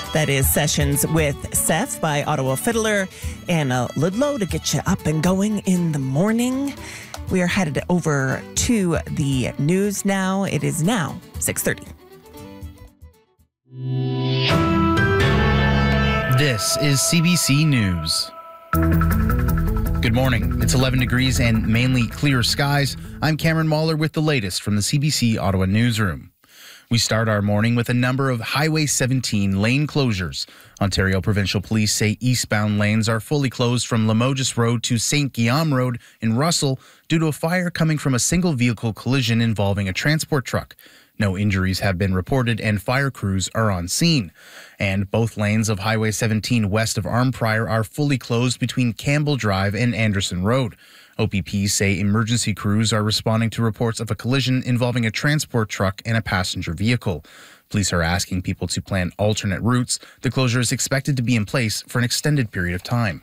That is Sessions with Seth by Ottawa fiddler Anna Ludlow to get you up and going in the morning. We are headed over to the news now. It is now 6:30. This is CBC News. Good morning. It's 11 degrees and mainly clear skies. I'm Cameron Mahler with the latest from the CBC Ottawa newsroom. We start our morning with a number of Highway 17 lane closures. Ontario Provincial Police say eastbound lanes are fully closed from Limoges Road to St. Guillaume Road in Russell due to a fire coming from a single vehicle collision involving a transport truck. No injuries have been reported and fire crews are on scene. And both lanes of Highway 17 west of Arnprior are fully closed between Campbell Drive and Anderson Road. OPP say emergency crews are responding to reports of a collision involving a transport truck and a passenger vehicle. Police are asking people to plan alternate routes. The closure is expected to be in place for an extended period of time.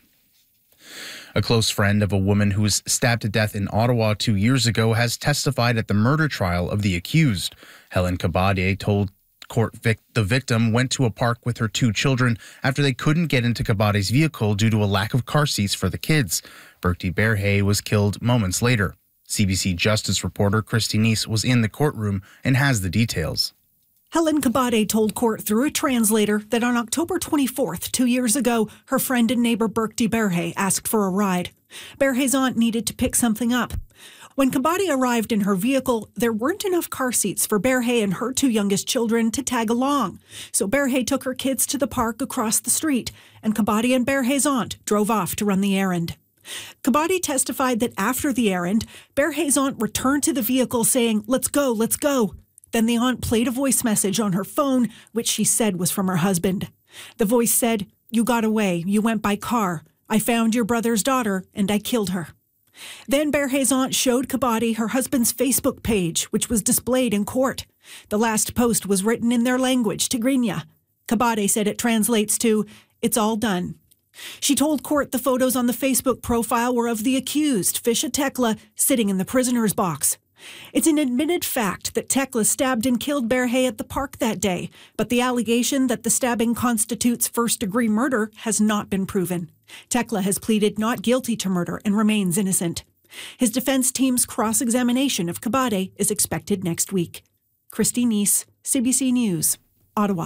A close friend of a woman who was stabbed to death in Ottawa 2 years ago has testified at the murder trial of the accused. Helen Kabade told court the victim went to a park with her 2 children after they couldn't get into Kabade's vehicle due to a lack of car seats for the kids. Bertie Berhe was killed moments later. CBC Justice reporter Christy Neese was in the courtroom and has the details. Helen Kabade told court through a translator that on October 24th, 2 years ago, her friend and neighbor Bertie Berhe asked for a ride. Berhe's aunt needed to pick something up. When Kabade arrived in her vehicle, there weren't enough car seats for Berhe and her 2 youngest children to tag along. So Berhe took her kids to the park across the street, and Kabade and Berhe's aunt drove off to run the errand. Kabade testified that after the errand, Berhe's aunt returned to the vehicle saying, "Let's go, let's go." Then the aunt played a voice message on her phone, which she said was from her husband. The voice said, "You got away. You went by car. I found your brother's daughter, and I killed her." Then Berhe's aunt showed Kabade her husband's Facebook page, which was displayed in court. The last post was written in their language, Tigrinya. Kabade said it translates to, "It's all done." She told court the photos on the Facebook profile were of the accused, Fisha Tekla, sitting in the prisoner's box. It's an admitted fact that Tekla stabbed and killed Berhe at the park that day, but the allegation that the stabbing constitutes first-degree murder has not been proven. Tekla has pleaded not guilty to murder and remains innocent. His defense team's cross-examination of Kabade is expected next week. Christy Neese, CBC News, Ottawa.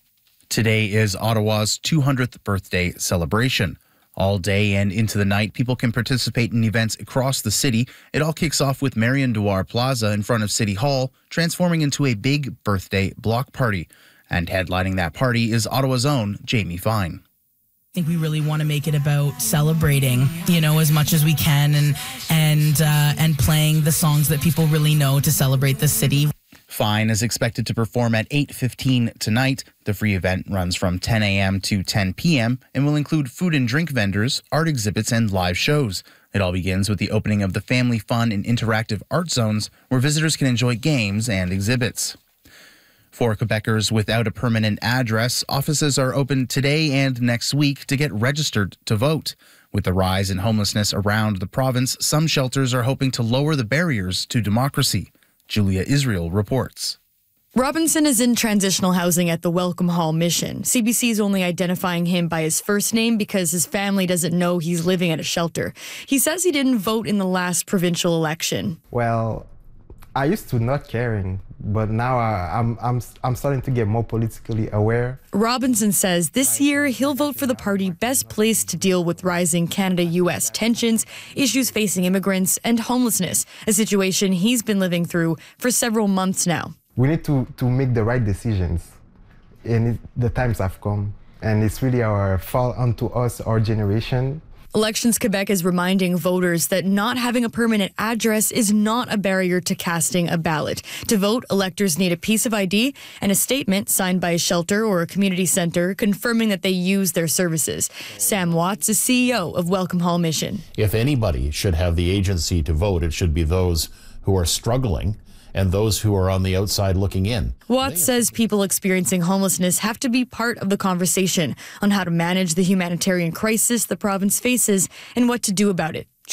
Today is Ottawa's 200th birthday celebration. All day and into the night, people can participate in events across the city. It all kicks off with Marion Dewar Plaza in front of City Hall, transforming into a big birthday block party. And headlining that party is Ottawa's own Jamie Fine. I think we really want to make it about celebrating, as much as we can and playing the songs that people really know to celebrate the city. Fine is expected to perform at 8:15 tonight. The free event runs from 10 a.m. to 10 p.m. and will include food and drink vendors, art exhibits, and live shows. It all begins with the opening of the Family Fun and Interactive Art Zones, where visitors can enjoy games and exhibits. For Quebecers without a permanent address, offices are open today and next week to get registered to vote. With the rise in homelessness around the province, some shelters are hoping to lower the barriers to democracy. Julia Israel reports. Robinson is in transitional housing at the Welcome Hall Mission. CBC is only identifying him by his first name because his family doesn't know he's living at a shelter. He says he didn't vote in the last provincial election. Well, I used to not caring, but now I'm starting to get more politically aware. Robinson says this year he'll vote for the party best placed to deal with rising Canada-US tensions, issues facing immigrants, and homelessness, a situation he's been living through for several months now. We need to make the right decisions, and the times have come, and it's really our fault onto us, our generation. Elections Quebec is reminding voters that not having a permanent address is not a barrier to casting a ballot. To vote, electors need a piece of ID and a statement signed by a shelter or a community center confirming that they use their services. Sam Watts is CEO of Welcome Hall Mission. If anybody should have the agency to vote, it should be those who are struggling and those who are on the outside looking in. Watts says people experiencing homelessness have to be part of the conversation on how to manage the humanitarian crisis the province faces and what to do about it.